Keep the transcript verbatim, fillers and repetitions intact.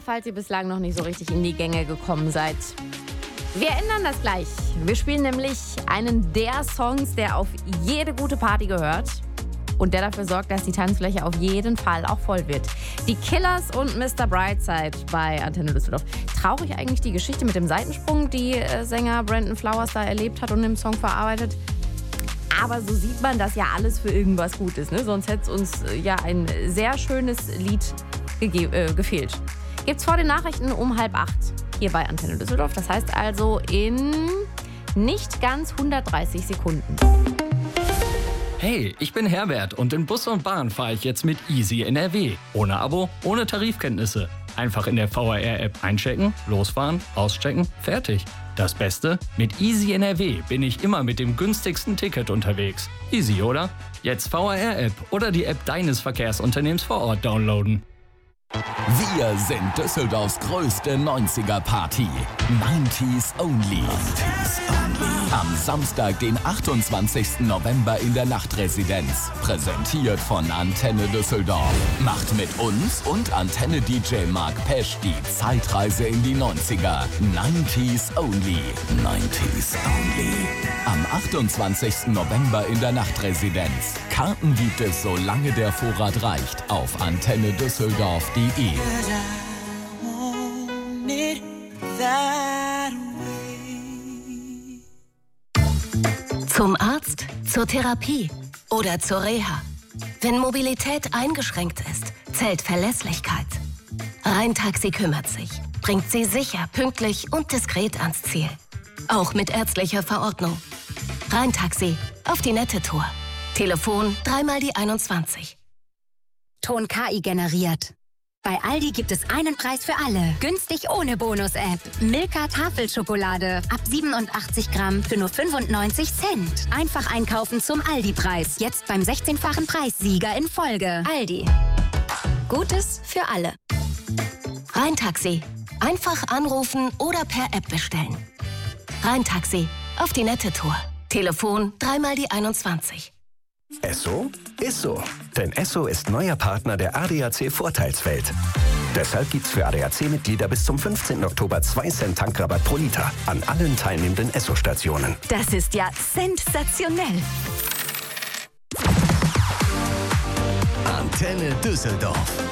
falls ihr bislang noch nicht so richtig in die Gänge gekommen seid. Wir ändern das gleich. Wir spielen nämlich einen der Songs, der auf jede gute Party gehört und der dafür sorgt, dass die Tanzfläche auf jeden Fall auch voll wird. Die Killers und Mister Brightside bei Antenne Düsseldorf. Traurig eigentlich die Geschichte mit dem Seitensprung, die äh, Sänger Brandon Flowers da erlebt hat und im Song verarbeitet. Aber so sieht man, dass ja alles für irgendwas gut ist. Ne? Sonst hätte es uns äh, ja ein sehr schönes Lied gege- äh, gefehlt. Gibt's vor den Nachrichten um halb acht hier bei Antenne Düsseldorf. Das heißt also in nicht ganz hundertdreißig Sekunden. Hey, ich bin Herbert und in Bus und Bahn fahre ich jetzt mit Easy N R W. Ohne Abo, ohne Tarifkenntnisse. Einfach in der V R R-App einchecken, losfahren, auschecken, fertig. Das Beste? Mit Easy N R W bin ich immer mit dem günstigsten Ticket unterwegs. Easy, oder? Jetzt V R R-App oder die App deines Verkehrsunternehmens vor Ort downloaden. Wir sind Düsseldorfs größte neunziger-Party. neunziger Only. Am Samstag, den achtundzwanzigsten November in der Nachtresidenz. Präsentiert von Antenne Düsseldorf. Macht mit uns und Antenne-D J Mark Pesch die Zeitreise in die neunziger. neunziger Only. neunziger Only. Am achtundzwanzigsten November in der Nachtresidenz. Karten gibt es, solange der Vorrat reicht, auf antenne düsseldorf punkt de. Zum Arzt, zur Therapie oder zur Reha. Wenn Mobilität eingeschränkt ist, zählt Verlässlichkeit. Rhein-Taxi kümmert sich, bringt Sie sicher, pünktlich und diskret ans Ziel. Auch mit ärztlicher Verordnung. Rhein-Taxi, auf die nette Tour. Telefon dreimal die einundzwanzig. Ton K I generiert. Bei Aldi gibt es einen Preis für alle. Günstig ohne Bonus-App. Milka Tafelschokolade. Ab siebenundachtzig Gramm für nur fünfundneunzig Cent. Einfach einkaufen zum Aldi-Preis. Jetzt beim sechzehnfachen Preissieger in Folge. Aldi. Gutes für alle. Rhein-Taxi. Einfach anrufen oder per App bestellen. Rhein-Taxi. Auf die nette Tour. Telefon dreimal die einundzwanzig. Esso ist so. Denn Esso ist neuer Partner der A D A C Vorteilswelt. Deshalb gibt's für A D A C-Mitglieder bis zum fünfzehnten Oktober zwei Cent Tankrabatt pro Liter an allen teilnehmenden Esso-Stationen. Das ist ja sensationell. Antenne Düsseldorf.